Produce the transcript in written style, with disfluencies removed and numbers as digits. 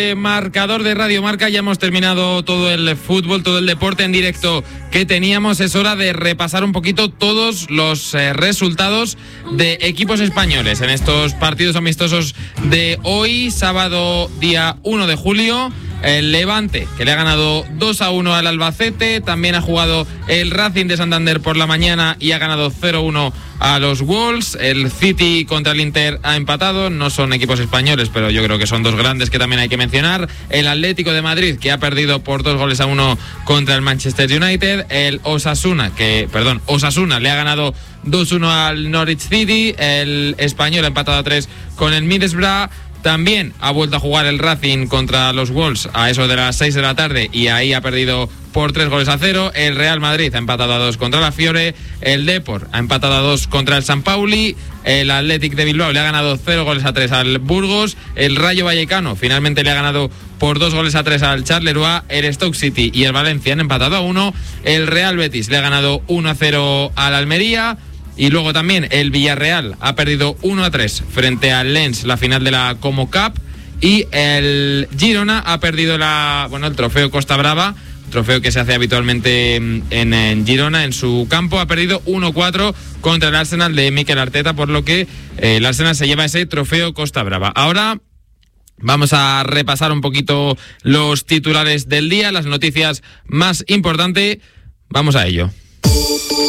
Marcador de Radio Marca, ya hemos terminado todo el fútbol, todo el deporte en directo que teníamos. Es hora de repasar un poquito todos los resultados de equipos españoles en estos partidos amistosos de hoy, sábado día 1 de julio. El Levante, que le ha ganado 2-1 al Albacete. También ha jugado el Racing de Santander por la mañana y ha ganado 0-1 a los Wolves. El City contra el Inter ha empatado. No son equipos españoles, pero yo creo que son dos grandes que también hay que mencionar. El Atlético de Madrid, que ha perdido por 2-1 contra el Manchester United. El Osasuna le ha ganado 2-1 al Norwich City. El Español ha empatado a 3 con el Middlesbrough. También ha vuelto a jugar el Racing contra los Wolves a eso de las 6 de la tarde y ahí ha perdido por 3-0. El Real Madrid ha empatado a 2 contra la Fiore. El Depor ha empatado a 2 contra el San Pauli. El Athletic de Bilbao le ha ganado 0-3 al Burgos. El Rayo Vallecano finalmente le ha ganado por 2-3 al Charleroi. El Stoke City y el Valencia han empatado a 1. El Real Betis le ha ganado 1-0 al Almería. Y luego también el Villarreal ha perdido 1-3 frente al Lens, la final de la Como Cup. Y el Girona ha perdido el trofeo Costa Brava, trofeo que se hace habitualmente en Girona, en su campo. Ha perdido 1-4 contra el Arsenal de Mikel Arteta, por lo que el Arsenal se lleva ese trofeo Costa Brava. Ahora vamos a repasar un poquito los titulares del día, las noticias más importantes. Vamos a ello.